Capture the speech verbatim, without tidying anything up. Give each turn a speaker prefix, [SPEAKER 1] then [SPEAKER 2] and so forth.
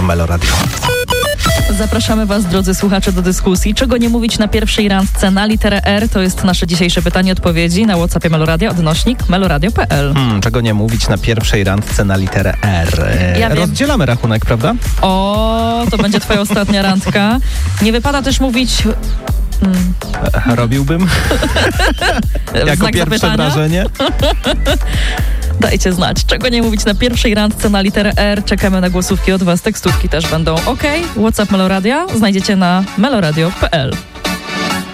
[SPEAKER 1] Meloradio.
[SPEAKER 2] Zapraszamy Was, drodzy słuchacze, do dyskusji. Czego nie mówić na pierwszej randce na literę R? To jest nasze dzisiejsze pytanie, odpowiedzi na WhatsAppie Meloradia, odnośnik meloradio kropka p l.
[SPEAKER 1] Hmm, czego nie mówić na pierwszej randce na literę R?
[SPEAKER 2] Ja wiem.
[SPEAKER 1] Rozdzielamy rachunek, prawda?
[SPEAKER 2] O, to będzie twoja ostatnia randka. Nie wypada też mówić... Hmm.
[SPEAKER 1] Robiłbym? Jako
[SPEAKER 2] Znak
[SPEAKER 1] pierwsze
[SPEAKER 2] zapytania?
[SPEAKER 1] wrażenie?
[SPEAKER 2] Dajcie znać, czego nie mówić na pierwszej randce na literę R. Czekamy na głosówki od Was, tekstówki też będą ok. WhatsApp Meloradia znajdziecie na meloradio kropka p l.